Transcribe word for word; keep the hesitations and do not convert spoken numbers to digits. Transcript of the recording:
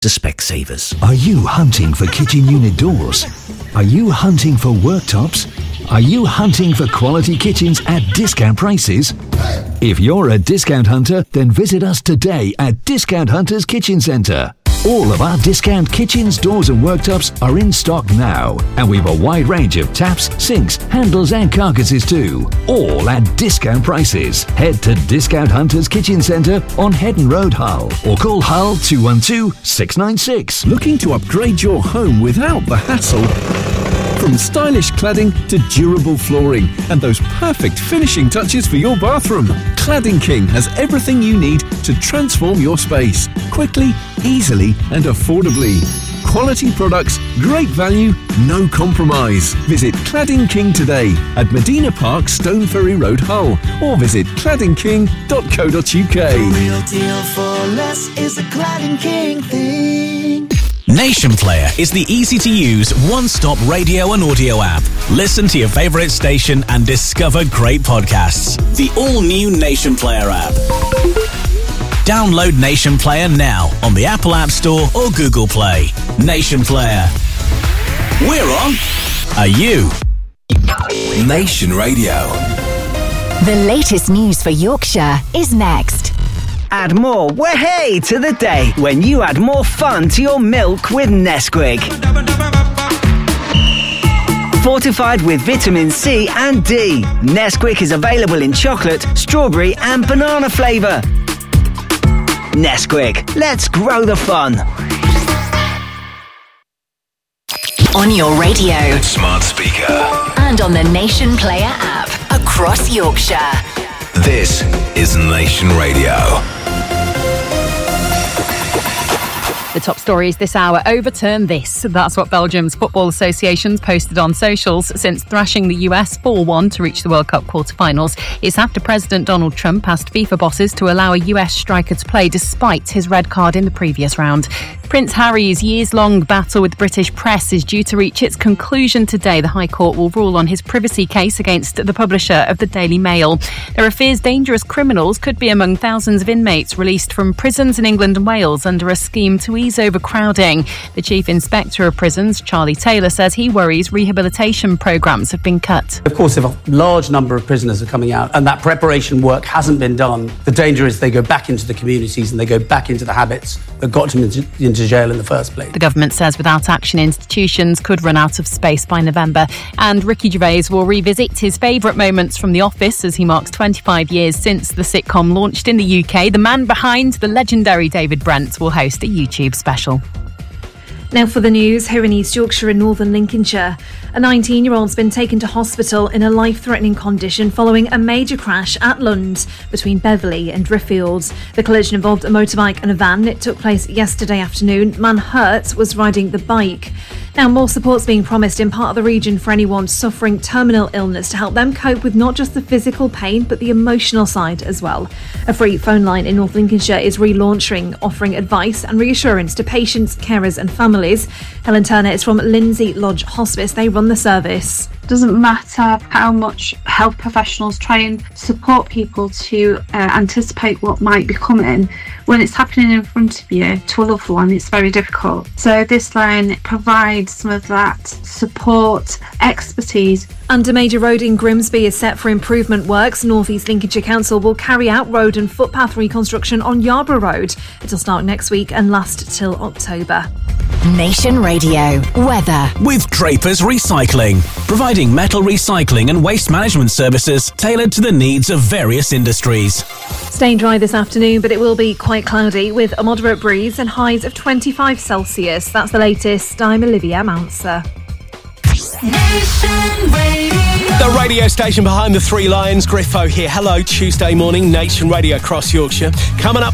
to Specsavers. Are you hunting for kitchen unit doors? Are you hunting for worktops? Are you hunting for quality kitchens at discount prices? If you're a discount hunter, then visit us today at Discount Hunters Kitchen Centre. All of our discount kitchens, doors and worktops are in stock now, and we've a wide range of taps, sinks, handles and carcasses too, all at discount prices. Head to Discount Hunters Kitchen Centre on Headon Road, Hull, or call Hull two one two, six nine six. Looking to upgrade your home without the hassle? From stylish cladding to durable flooring and those perfect finishing touches for your bathroom, Cladding King has everything you need to transform your space quickly, easily and affordably. Quality products, great value, no compromise. Visit Cladding King today at Medina Park, Stone Ferry Road, Hull, or visit cladding king dot co dot uk. The real deal for less is a Cladding King thing. Nation Player is the easy-to-use, one-stop radio and audio app. Listen to your favourite station and discover great podcasts. The all-new Nation Player app. Download Nation Player now on the Apple App Store or Google Play. Nation Player. We're on. Are you? Nation Radio. The latest news for Yorkshire is next. Add more way to the day when you add more fun to your milk with Nesquik. Fortified with vitamin C and D, Nesquik is available in chocolate, strawberry and banana flavour. Nesquik, let's grow the fun. On your radio, Smart speaker, and on the Nation Player app across Yorkshire. This is Nation Radio. The top stories this hour: overturn this. That's what Belgium's football associations posted on socials since thrashing the U S four one to reach the World Cup quarter-finals. It's after President Donald Trump asked FIFA bosses to allow a U S striker to play despite his red card in the previous round. Prince Harry's years-long battle with the British press is due to reach its conclusion today. The High Court will rule on his privacy case against the publisher of the Daily Mail. There are fears dangerous criminals could be among thousands of inmates released from prisons in England and Wales under a scheme to ease overcrowding. The Chief Inspector of Prisons, Charlie Taylor, says he worries rehabilitation programmes have been cut. Of course, if a large number of prisoners are coming out and that preparation work hasn't been done, the danger is they go back into the communities and they go back into the habits that got them into, into jail in the first place. The government says without action, institutions could run out of space by November. And Ricky Gervais will revisit his favourite moments from The Office as he marks twenty-five years since the sitcom launched in the U K. The man behind the legendary David Brent will host a YouTube special. Now for the news, here in East Yorkshire and Northern Lincolnshire. A nineteen-year-old's been taken to hospital in a life-threatening condition following a major crash at Lund between Beverley and Driffield. The collision involved a motorbike and a van. It took place yesterday afternoon. Man hurt was riding the bike. Now, more support's being promised in part of the region for anyone suffering terminal illness to help them cope with not just the physical pain, but the emotional side as well. A free phone line in North Lincolnshire is relaunching, offering advice and reassurance to patients, carers and families. Helen Turner is from Lindsay Lodge Hospice. They run the service. It doesn't matter how much health professionals try and support people to uh, anticipate what might be coming. When it's happening in front of you to a loved one, it's very difficult. So this line provides some of that support, expertise. And a major road in Grimsby is set for improvement works. North East Lincolnshire Council will carry out road and footpath reconstruction on Yarborough Road. It'll start next week and last till October. Nation Radio weather with Drapers Recycling, providing metal recycling and waste management services tailored to the needs of various industries. Staying dry this afternoon, but it will be quite cloudy with a moderate breeze and highs of twenty-five Celsius. That's the latest. I'm Olivia Mounser. Nation Radio. The radio station behind the Three Lions. Griffo here. Hello, Tuesday morning, Nation Radio across Yorkshire. Coming up